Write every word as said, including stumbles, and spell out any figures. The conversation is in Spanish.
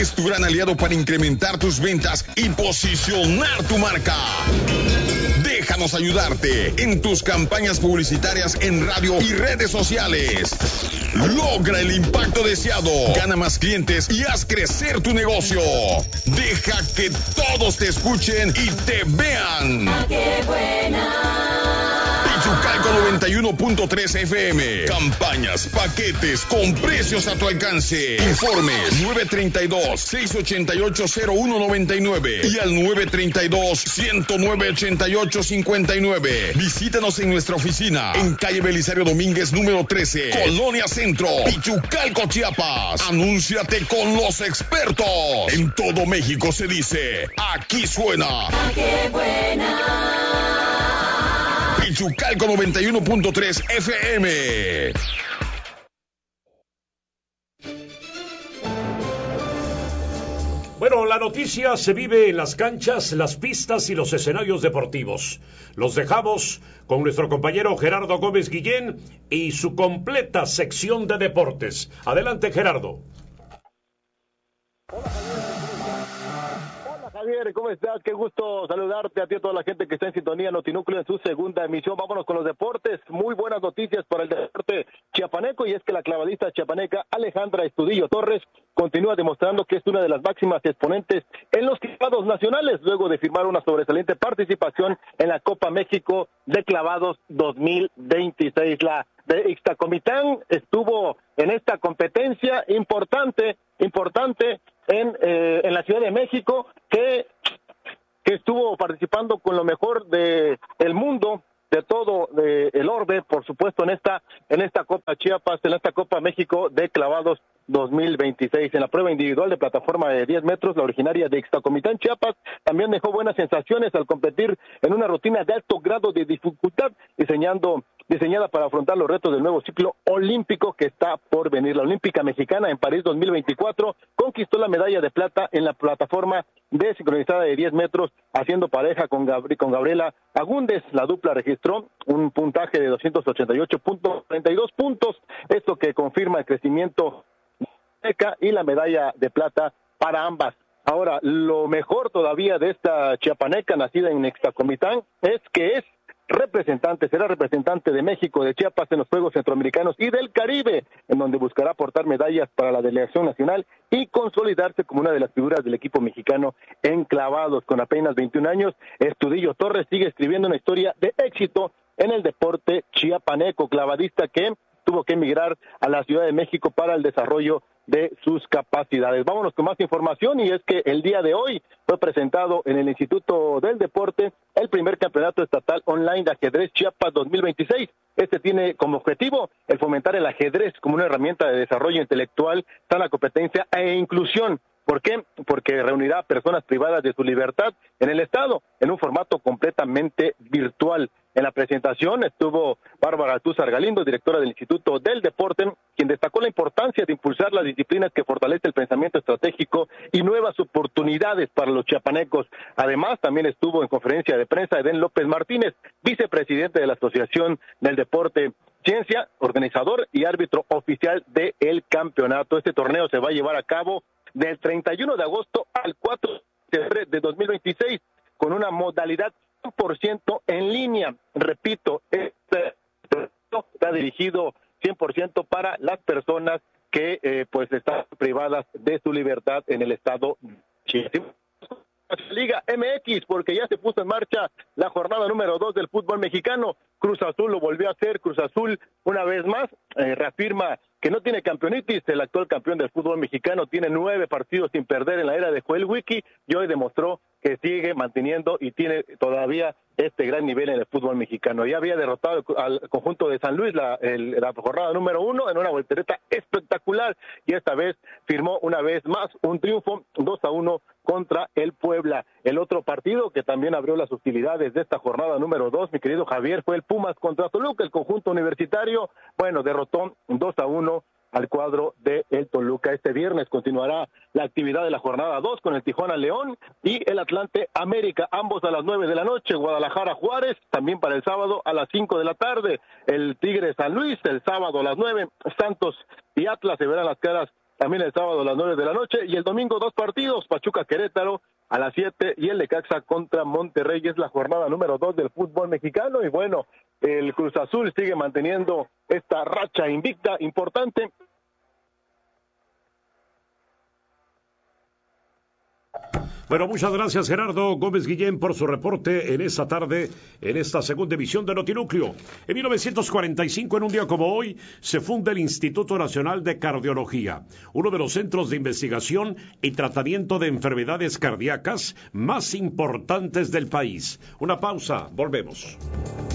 es tu gran aliado para incrementar tus ventas y posicionar tu marca. Déjanos ayudarte en tus campañas publicitarias en radio y redes sociales. Logra el impacto deseado, gana más clientes y haz crecer tu negocio. Deja que todos te escuchen y te vean. ¡Ah, qué buena! Pichucalco noventa y uno punto tres F M. Campañas, paquetes con precios a tu alcance. Informes nueve treinta y dos, seiscientos ochenta y ocho, cero uno noventa y nueve y al nueve treinta y dos, ciento nueve, ochenta y ocho cincuenta y nueve. Visítanos en nuestra oficina en calle Belisario Domínguez número trece, Colonia Centro, Pichucalco, Chiapas. Anúnciate con los expertos. En todo México se dice, aquí suena. ¡Ah, qué buena! Pichucalco noventa y uno punto tres F M. Bueno, la noticia se vive en las canchas, las pistas y los escenarios deportivos. Los dejamos con nuestro compañero Gerardo Gómez Guillén y su completa sección de deportes. Adelante, Gerardo. Javier, ¿cómo estás? Qué gusto saludarte a ti y a toda la gente que está en sintonía Notinúcleo en su segunda emisión. Vámonos con los deportes. Muy buenas noticias para el deporte chiapaneco, y es que la clavadista chiapaneca Alejandra Estudillo Torres continúa demostrando que es una de las máximas exponentes en los clavados nacionales, luego de firmar una sobresaliente participación en la Copa México de Clavados dos mil veintiséis. La de Ixtacomitán estuvo en esta competencia importante, importante en, eh, en la Ciudad de México, que, que estuvo participando con lo mejor de el mundo, de todo de el orbe, por supuesto, en esta en esta Copa Chiapas, en esta Copa México de Clavados dos mil veintiséis. En la prueba individual de plataforma de diez metros, la originaria de Ixtacomitán, Chiapas, también dejó buenas sensaciones al competir en una rutina de alto grado de dificultad, diseñando diseñada para afrontar los retos del nuevo ciclo olímpico que está por venir. La olímpica mexicana en París dos mil veinticuatro conquistó la medalla de plata en la plataforma de sincronizada de diez metros, haciendo pareja con, Gabri- con Gabriela Agúndez. La dupla registró un puntaje de doscientos ochenta y ocho punto treinta y dos puntos, esto que confirma el crecimiento y la medalla de plata para ambas. Ahora, lo mejor todavía de esta chiapaneca nacida en Ixtacomitán es que es representante, será representante de México, de Chiapas en los Juegos Centroamericanos y del Caribe, en donde buscará aportar medallas para la delegación nacional y consolidarse como una de las figuras del equipo mexicano en clavados. Con apenas veintiún años, Estudillo Torres sigue escribiendo una historia de éxito en el deporte chiapaneco, clavadista que tuvo que emigrar a la Ciudad de México para el desarrollo de sus capacidades. Vámonos con más información, y es que el día de hoy fue presentado en el Instituto del Deporte el primer campeonato estatal online de ajedrez Chiapas dos mil veintiséis. Este tiene como objetivo el fomentar el ajedrez como una herramienta de desarrollo intelectual, sana competencia e inclusión. ¿Por qué? Porque reunirá a personas privadas de su libertad en el estado en un formato completamente virtual. En la presentación estuvo Bárbara Tuzar Galindo, directora del Instituto del Deporte, quien destacó la importancia de impulsar las disciplinas que fortalecen el pensamiento estratégico y nuevas oportunidades para los chiapanecos. Además, también estuvo en conferencia de prensa Edén López Martínez, vicepresidente de la Asociación del Deporte Ciencia, organizador y árbitro oficial del campeonato. Este torneo se va a llevar a cabo del treinta y uno de agosto al cuatro de septiembre de dos mil veintiséis, con una modalidad cien por ciento en línea. Repito, este está dirigido cien por ciento para las personas que eh, pues están privadas de su libertad en el estado de Chile. Liga M X, porque ya se puso en marcha la jornada número dos del fútbol mexicano. Cruz Azul lo volvió a hacer. Cruz Azul, una vez más, eh, reafirma que no tiene campeonitis. El actual campeón del fútbol mexicano tiene nueve partidos sin perder en la era de Joel Wiki, y hoy demostró que sigue manteniendo y tiene todavía este gran nivel en el fútbol mexicano. Ya había derrotado al conjunto de San Luis la, el, la jornada número uno en una voltereta espectacular, y esta vez firmó una vez más un triunfo dos a uno contra el Puebla. El otro partido que también abrió las hostilidades de esta jornada número dos, mi querido Javier, fue el Pumas contra Toluca. El conjunto universitario, bueno, derrotó dos a uno al cuadro de el Toluca. Este viernes continuará la actividad de la jornada dos con el Tijuana León y el Atlante América, ambos a las nueve de la noche. Guadalajara Juárez, también para el sábado a las cinco de la tarde. El Tigre San Luis, el sábado a las nueve. Santos y Atlas se verán las caras también el sábado a las nueve de la noche, y el domingo dos partidos, Pachuca Querétaro a las siete y el Necaxa contra Monterrey. Es la jornada número dos del fútbol mexicano, y bueno, el Cruz Azul sigue manteniendo esta racha invicta importante. Bueno, muchas gracias Gerardo Gómez Guillén por su reporte en esta tarde, en esta segunda emisión de Notinúcleo. En mil novecientos cuarenta y cinco, en un día como hoy, se funda el Instituto Nacional de Cardiología, uno de los centros de investigación y tratamiento de enfermedades cardíacas más importantes del país. Una pausa, volvemos.